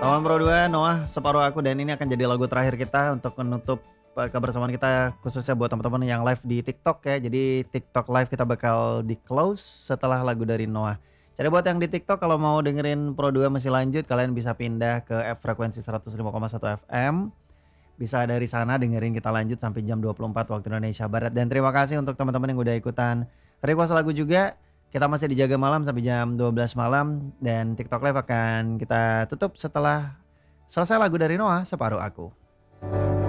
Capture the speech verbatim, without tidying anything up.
Tahun Pro dua, Noah, Separuh Aku, dan ini akan jadi lagu terakhir kita untuk menutup eee, kebersamaan kita khususnya buat teman-teman yang live di TikTok ya. Jadi TikTok live kita bakal di-close setelah lagu dari Noah. Jadi buat yang di TikTok kalau mau dengerin Pro dua masih lanjut, kalian bisa pindah ke F frekuensi seratus lima koma satu F M. Bisa dari sana dengerin kita lanjut sampai jam dua puluh empat waktu Indonesia Barat. Dan terima kasih untuk teman-teman yang udah ikutan request lagu juga. Kita masih dijaga malam sampai jam dua belas malam dan TikTok Live akan kita tutup setelah selesai lagu dari Noah, Separuh Aku.